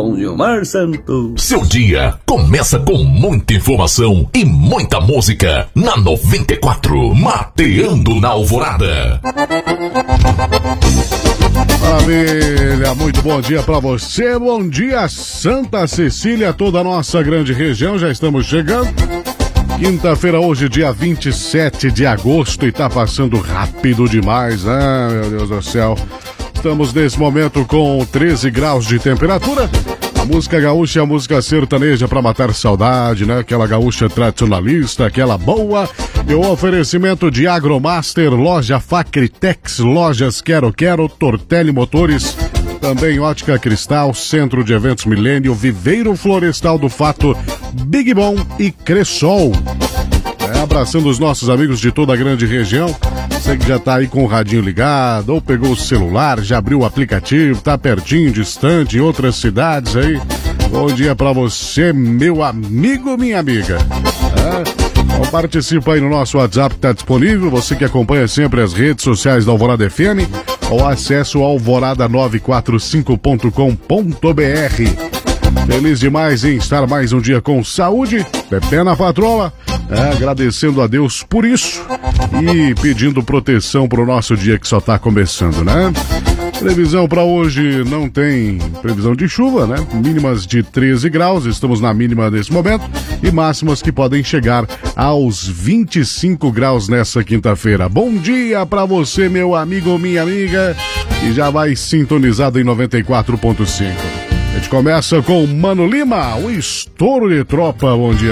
com Gilmar Santos. Seu dia começa com muita informação e muita música na 94, Mateando na Alvorada. Maravilha, muito bom dia pra você, bom dia Santa Cecília, toda a nossa grande região, já estamos chegando. Quinta-feira hoje, dia 27 de agosto, e tá passando rápido demais, meu Deus do céu. Estamos nesse momento com 13 graus de temperatura. A música gaúcha é a música sertaneja pra matar saudade, né? Aquela gaúcha tradicionalista, aquela boa. E o oferecimento de Agromaster, loja Facritex, lojas Quero, Tortelli Motores, também Ótica Cristal, Centro de Eventos Milênio, Viveiro Florestal do Fato, Big Bom e Cressol. Abraçando os nossos amigos de toda a grande região. Você que já tá aí com o radinho ligado, ou pegou o celular, já abriu o aplicativo, tá pertinho, distante, em outras cidades aí. Bom dia pra você, meu amigo, minha amiga. Então participa aí no nosso WhatsApp que tá disponível. Você que acompanha sempre as redes sociais da Alvorada FM, ou acesse o alvorada94.com.br. Feliz demais em estar mais um dia com saúde, pé na patrola. Agradecendo a Deus por isso e pedindo proteção pro nosso dia que só tá começando, né? Previsão para hoje não tem previsão de chuva, né? Mínimas de 13 graus, estamos na mínima nesse momento, e máximas que podem chegar aos 25 graus nessa quinta-feira. Bom dia para você, meu amigo, minha amiga, e já vai sintonizado em 94.5. A gente começa com Mano Lima, o estouro de tropa. Bom dia.